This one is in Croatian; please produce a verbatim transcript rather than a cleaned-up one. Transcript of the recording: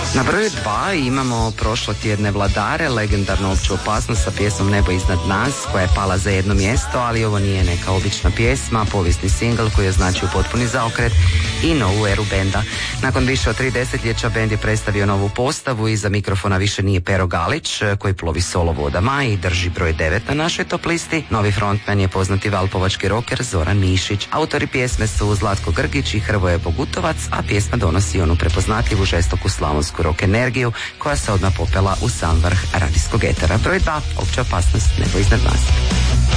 Na broju dva imamo prošlotjedne Vladare, legendarnu Opću opasnost sa pjesmom Nebo iznad nas, koja je pala za jedno mjesto, ali ovo nije neka obična pjesma, povijesni singl koji je značio potpuni zaokret i novu eru benda. Nakon više od tri desetljeća bend je predstavio novu postavu i za mikrofona više nije Pero Galić, koji plovi solo vodama i drži broj devet na našoj top listi. Novi frontman je poznati valpovački roker Zoran Mišić. Autori pjesme su Zlatko Grgić i Hrvoje Bogutovac, a pjesma donosi onu prepoznatljivu žestoku slavonsku rock energiju koja se odmah popela u sam vrh radijskog etera. Broj dva, Opća opasnost, Nebo iznad nas.